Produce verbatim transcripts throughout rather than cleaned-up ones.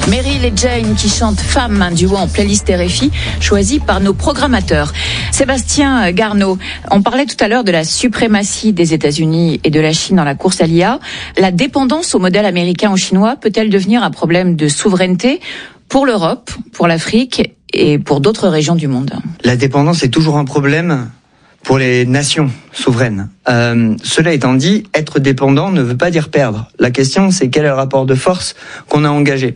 Meryl et Jane qui chantent Femme, un duo en playlist R F I, choisi par nos programmateurs. Sébastien Garneau, on parlait tout à l'heure de la suprématie des États-Unis et de la Chine dans la course à l'I A. La dépendance au modèle américain ou chinois peut-elle devenir un problème de souveraineté pour l'Europe, pour l'Afrique et pour d'autres régions du monde? La dépendance est toujours un problème pour les nations souveraines. Euh, cela étant dit, être dépendant ne veut pas dire perdre. La question, c'est quel est le rapport de force qu'on a engagé.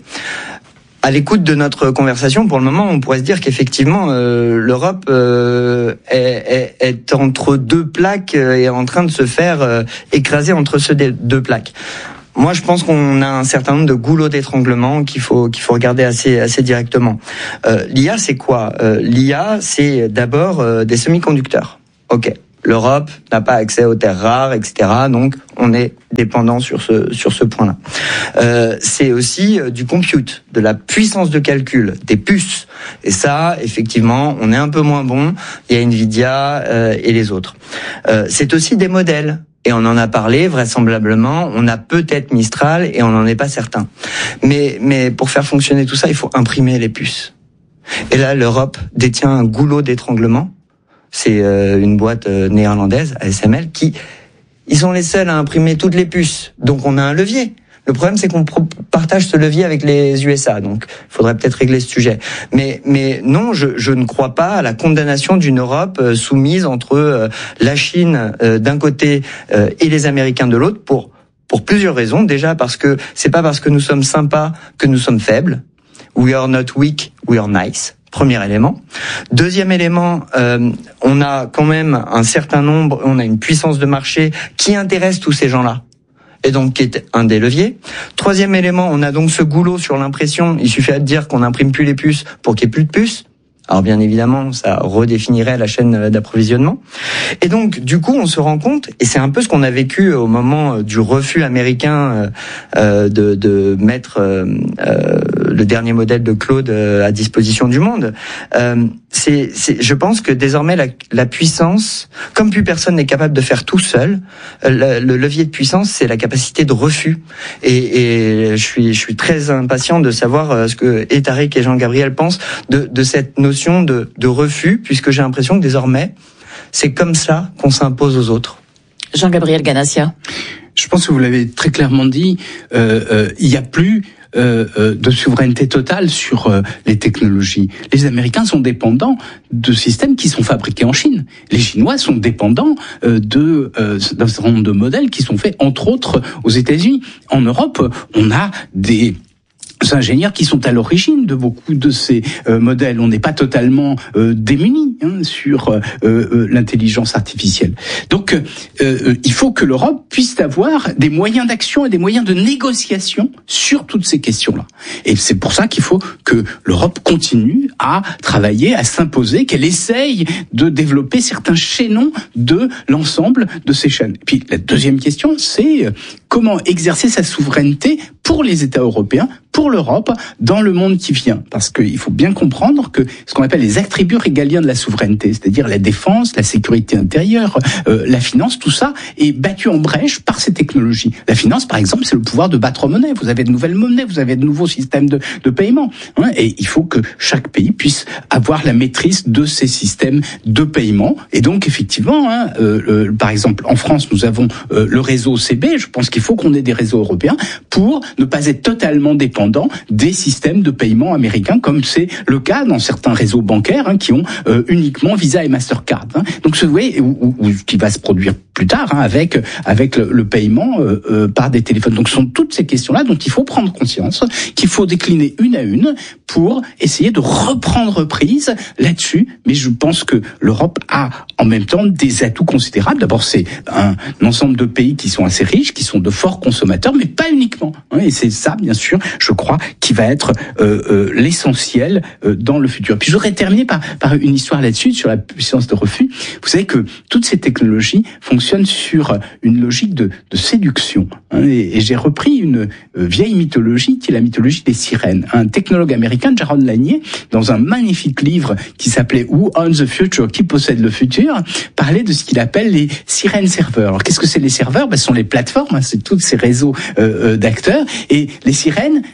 À l'écoute de notre conversation, pour le moment, on pourrait se dire qu'effectivement, euh, l'Europe euh, est, est, est entre deux plaques et est en train de se faire euh, écraser entre ces deux plaques. Moi, je pense qu'on a un certain nombre de goulots d'étranglement qu'il faut qu'il faut regarder assez assez directement. Euh, L'I A, c'est quoi euh, L'I A, c'est d'abord euh, des semi-conducteurs. Ok, l'Europe n'a pas accès aux terres rares, et cetera. Donc, on est dépendant sur ce sur ce point-là. Euh, c'est aussi euh, du compute, de la puissance de calcul, des puces. Et ça, effectivement, on est un peu moins bon. Il y a Nvidia euh, et les autres. Euh, c'est aussi des modèles. Et on en a parlé, vraisemblablement, on a peut-être Mistral et on n'en est pas certain. Mais, mais pour faire fonctionner tout ça, il faut imprimer les puces. Et là, l'Europe détient un goulot d'étranglement. C'est euh, une boîte euh, néerlandaise, A S M L, qui, ils sont les seuls à imprimer toutes les puces. Donc on a un levier. Le problème, c'est qu'on pro- partage ce levier avec les U S A. Donc, il faudrait peut-être régler ce sujet. Mais, mais non, je, je ne crois pas à la condamnation d'une Europe euh, soumise entre euh, la Chine euh, d'un côté euh, et les Américains de l'autre pour pour plusieurs raisons. Déjà parce que c'est pas parce que nous sommes sympas que nous sommes faibles. We are not weak, we are nice. Premier élément. Deuxième élément, euh, on a quand même un certain nombre, on a une puissance de marché qui intéresse tous ces gens-là. Et donc qui est un des leviers. Troisième élément, on a donc ce goulot sur l'impression. Il suffit de dire qu'on n'imprime plus les puces pour qu'il n'y ait plus de puces. Alors bien évidemment, ça redéfinirait la chaîne d'approvisionnement. Et donc, du coup, on se rend compte, et c'est un peu ce qu'on a vécu au moment du refus américain euh, de, de mettre euh, euh, le dernier modèle de Claude à disposition du monde. Euh, c'est, c'est, je pense que désormais, la, la puissance, comme plus personne n'est capable de faire tout seul, le, le levier de puissance, c'est la capacité de refus. Et, et je suis, je suis très impatient de savoir ce que et Tariq et Jean-Gabriel pensent de, de cette notion de, de refus, puisque j'ai l'impression que désormais, c'est comme ça qu'on s'impose aux autres. Jean-Gabriel Ganassia. Je pense que vous l'avez très clairement dit, euh, euh, il n'y a plus euh, euh, de souveraineté totale sur euh, les technologies. Les Américains sont dépendants de systèmes qui sont fabriqués en Chine. Les Chinois sont dépendants euh, de euh, d'un certain nombre de modèles qui sont faits, entre autres, aux États-Unis. En Europe, on a des ingénieurs qui sont à l'origine de beaucoup de ces euh, modèles. On n'est pas totalement euh, démunis hein, sur euh, euh, l'intelligence artificielle. Donc, euh, euh, il faut que l'Europe puisse avoir des moyens d'action et des moyens de négociation sur toutes ces questions-là. Et c'est pour ça qu'il faut que l'Europe continue à travailler, à s'imposer, qu'elle essaye de développer certains chaînons de l'ensemble de ces chaînes. Et puis, la deuxième question, c'est comment exercer sa souveraineté pour les États européens, pour l'Europe, dans le monde qui vient. Parce qu'il faut bien comprendre que ce qu'on appelle les attributs régaliens de la souveraineté, c'est-à-dire la défense, la sécurité intérieure, euh, la finance, tout ça est battu en brèche par ces technologies. La finance, par exemple, c'est le pouvoir de battre monnaie. Vous avez de nouvelles monnaies, vous avez de nouveaux systèmes de, de paiement. Hein, et il faut que chaque pays puisse avoir la maîtrise de ces systèmes de paiement. Et donc, effectivement, hein, euh, euh, par exemple, en France, nous avons euh, le réseau C B. Je pense qu'il faut qu'on ait des réseaux européens pour ne pas être totalement dépendant des systèmes de paiement américains, comme c'est le cas dans certains réseaux bancaires hein, qui ont euh, uniquement Visa et Mastercard. Hein. Donc, ce ouais, ou, ou, ou qui va se produire plus tard hein, avec avec le, le paiement euh, euh, par des téléphones. Donc, ce sont toutes ces questions-là dont il faut prendre conscience, qu'il faut décliner une à une pour essayer de reprendre prise là-dessus. Mais je pense que l'Europe a en même temps des atouts considérables. D'abord, c'est un, un ensemble de pays qui sont assez riches, qui sont de forts consommateurs, mais pas uniquement. Hein, et c'est ça, bien sûr, je crois, qui va être euh, euh, l'essentiel euh, dans le futur. Puis je voudrais terminer par, par une histoire là-dessus, sur la puissance de refus. Vous savez que toutes ces technologies fonctionnent sur une logique de, de séduction. Hein, et, et j'ai repris une euh, vieille mythologie qui est la mythologie des sirènes. Un technologue américain, Jaron Lanier, dans un magnifique livre qui s'appelait Who Owns the Future, qui possède le futur, parlait de ce qu'il appelle les sirènes serveurs. Alors qu'est-ce que c'est les serveurs? Ben, ce sont les plateformes, hein, c'est tous ces réseaux euh, d'acteurs. Et les sirènes,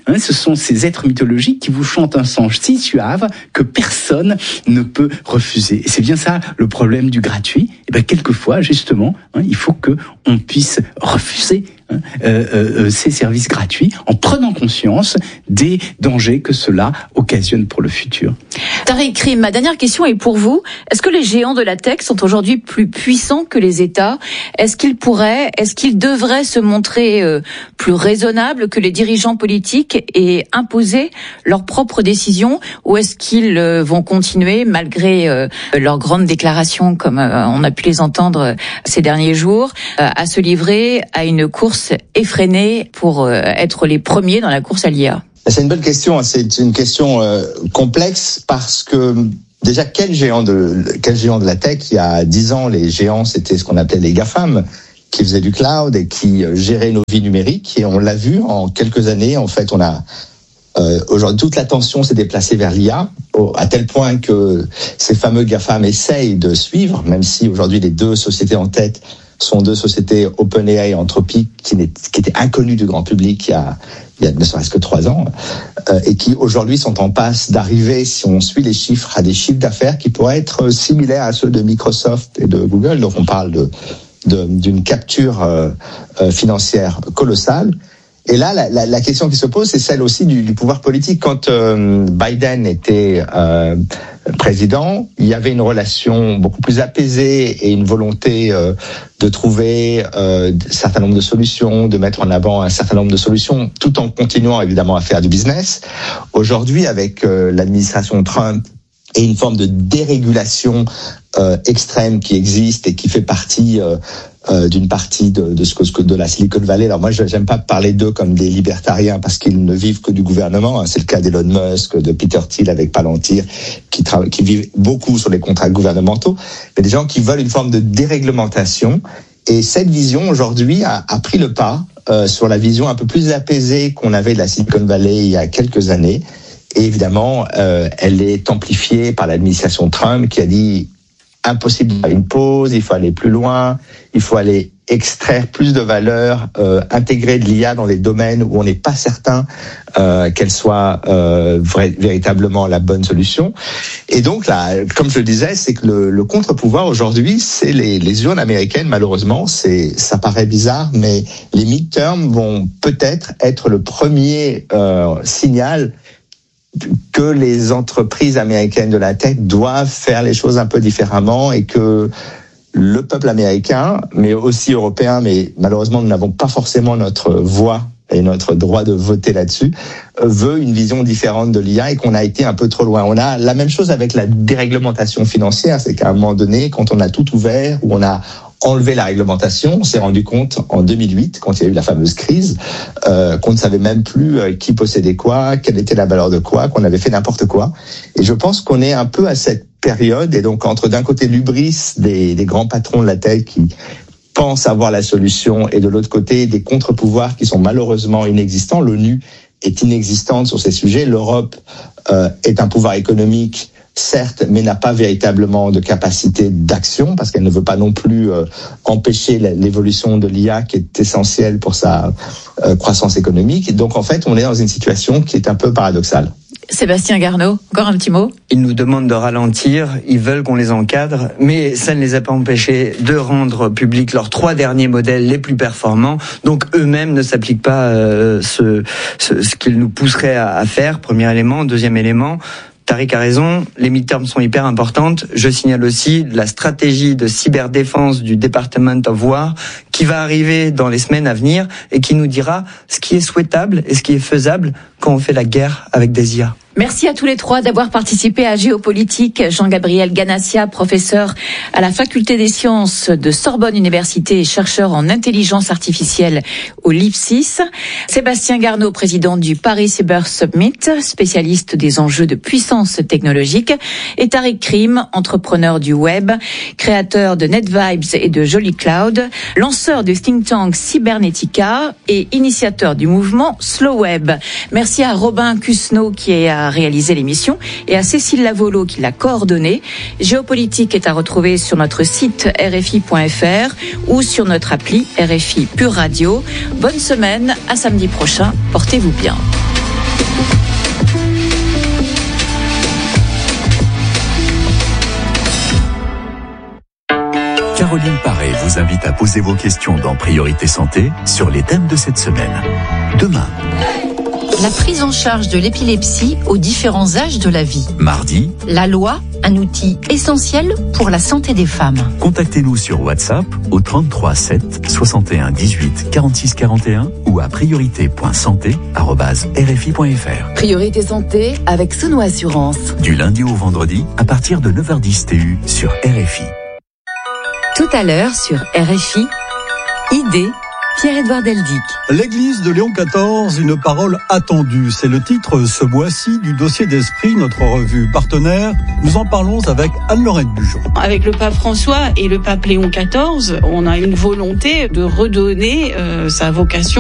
Hein, ce sont ces êtres mythologiques qui vous chantent un chant si suave que personne ne peut refuser. Et c'est bien ça le problème du gratuit. Et ben quelquefois, justement, hein, il faut que on puisse refuser hein, euh, euh, ces services gratuits en prenant conscience des dangers que cela occasionne pour le futur. Tariq Krim, ma dernière question est pour vous. Est-ce que les géants de la tech sont aujourd'hui plus puissants que les États ? Est-ce qu'ils pourraient, est-ce qu'ils devraient se montrer euh, plus raisonnables que les dirigeants politiques et imposer leurs propres décisions, ou est-ce qu'ils euh, vont continuer, malgré euh, leurs grandes déclarations, comme euh, on a pu les entendre euh, ces derniers jours, euh, à se livrer à une course effrénée pour euh, être les premiers dans la course à l'I A ? C'est une bonne question. C'est une question euh, complexe parce que déjà, quel géant de quel géant de la tech? Il y a dix ans, les géants, c'était ce qu'on appelait les GAFAM, qui faisaient du cloud et qui géraient nos vies numériques. Et on l'a vu en quelques années. En fait, on a euh, aujourd'hui toute l'attention s'est déplacée vers l'I A, à tel point que ces fameux GAFAM essayent de suivre, même si aujourd'hui les deux sociétés en tête sont deux sociétés OpenAI et Anthropic qui, qui étaient inconnues du grand public il y a, il y a ne serait-ce que trois ans, euh, et qui aujourd'hui sont en passe d'arriver, si on suit les chiffres, à des chiffres d'affaires qui pourraient être similaires à ceux de Microsoft et de Google. Donc on parle de, de d'une capture euh, euh, financière colossale. Et là, la, la, la question qui se pose, c'est celle aussi du, du pouvoir politique. Quand euh, Biden était euh, président, il y avait une relation beaucoup plus apaisée et une volonté euh, de trouver euh, un certain nombre de solutions, de mettre en avant un certain nombre de solutions, tout en continuant évidemment à faire du business. Aujourd'hui, avec euh, l'administration Trump et une forme de dérégulation euh, extrême qui existe et qui fait partie euh, euh, d'une partie de, de ce que de la Silicon Valley. Alors moi, je j'aime pas parler d'eux comme des libertariens parce qu'ils ne vivent que du gouvernement. C'est le cas d'Elon Musk, de Peter Thiel avec Palantir, qui travaillent, qui vivent beaucoup sur les contrats gouvernementaux. Mais des gens qui veulent une forme de déréglementation. Et cette vision aujourd'hui a, a pris le pas euh, sur la vision un peu plus apaisée qu'on avait de la Silicon Valley il y a quelques années. Et évidemment, euh, elle est amplifiée par l'administration Trump qui a dit impossible de faire une pause, il faut aller plus loin, il faut aller extraire plus de valeur, euh, intégrer de l'I A dans les domaines où on n'est pas certain euh, qu'elle soit euh, vrai, véritablement la bonne solution. Et donc là, comme je le disais, c'est que le, le contre-pouvoir aujourd'hui, c'est les, les urnes américaines. Malheureusement, c'est ça paraît bizarre, mais les midterms vont peut-être être le premier euh, signal que les entreprises américaines de la tech doivent faire les choses un peu différemment et que le peuple américain, mais aussi européen, mais malheureusement nous n'avons pas forcément notre voix et notre droit de voter là-dessus, veut une vision différente de l'I A et qu'on a été un peu trop loin. On a la même chose avec la déréglementation financière, c'est qu'à un moment donné, quand on a tout ouvert, où on a enlevé la réglementation, on s'est rendu compte en deux mille huit, quand il y a eu la fameuse crise, euh, qu'on ne savait même plus euh, qui possédait quoi, quelle était la valeur de quoi, qu'on avait fait n'importe quoi. Et je pense qu'on est un peu à cette période, et donc entre d'un côté l'hubris des, des grands patrons de la tech qui pensent avoir la solution, et de l'autre côté des contre-pouvoirs qui sont malheureusement inexistants. L'ONU est inexistante sur ces sujets. L'Europe euh, est un pouvoir économique, certes, mais n'a pas véritablement de capacité d'action parce qu'elle ne veut pas non plus euh, empêcher l'évolution de l'I A qui est essentielle pour sa euh, croissance économique. Donc en fait, on est dans une situation qui est un peu paradoxale. Sébastien Garnaud, encore un petit mot ? Ils nous demandent de ralentir, ils veulent qu'on les encadre, mais ça ne les a pas empêchés de rendre publics leurs trois derniers modèles les plus performants. Donc eux-mêmes ne s'appliquent pas euh, ce, ce, ce qu'ils nous pousseraient à, à faire, premier élément. Deuxième élément, Tariq a raison, les midterms sont hyper importantes. Je signale aussi la stratégie de cyberdéfense du Department of War qui va arriver dans les semaines à venir et qui nous dira ce qui est souhaitable et ce qui est faisable quand on fait la guerre avec des I A. Merci à tous les trois d'avoir participé à Géopolitique. Jean-Gabriel Ganassia, professeur à la Faculté des Sciences de Sorbonne Université et chercheur en intelligence artificielle au Lipsis. Sébastien Garnaud, président du Paris Cyber Summit, spécialiste des enjeux de puissance technologique. Et Tariq Krim, entrepreneur du web, créateur de NetVibes et de Jolly Cloud, lanceur du think tank Cybernetica et initiateur du mouvement Slow Web. Merci à Robin Cusneau qui est à réaliser l'émission et à Cécile Lavolo qui l'a coordonnée. Géopolitique est à retrouver sur notre site R F I point F R ou sur notre appli R F I Pure Radio. Bonne semaine, à samedi prochain, portez-vous bien. Caroline Paré vous invite à poser vos questions dans Priorité Santé sur les thèmes de cette semaine. Demain, la prise en charge de l'épilepsie aux différents âges de la vie. mardi, La loi, un outil essentiel pour la santé des femmes. contactez-nous sur WhatsApp au trente-trois sept soixante et un dix-huit quarante-six quarante et un ou à priorité point santé arobase r f i point f r. Priorité santé avec Sono Assurance. Du lundi au vendredi à partir de neuf heures dix T U sur R F I. Tout à l'heure sur R F I, idée, Pierre-Édouard Deldic. L'église de Léon quatorze, une parole attendue. C'est le titre ce mois-ci du dossier d'esprit, notre revue partenaire. Nous en parlons avec Anne-Laurette Bujon. Avec le pape François et le pape Léon quatorze, on a une volonté de redonner euh, sa vocation